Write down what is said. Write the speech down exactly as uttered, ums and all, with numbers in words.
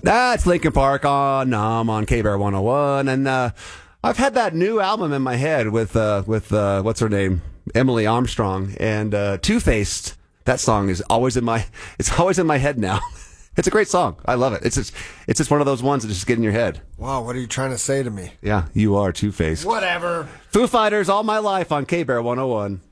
That's Linkin Park on Nom on K-Bear one oh one. And uh, I've had that new album in my head with, uh, with uh, what's her name? Emily Armstrong. And uh, Two-Faced, that song is always in my, it's always in my head now. It's a great song. I love it. It's just, it's just one of those ones that just get in your head. Wow, what are you trying to say to me? Yeah, you are Two-Faced. Whatever. Foo Fighters all my life on K-Bear one oh one.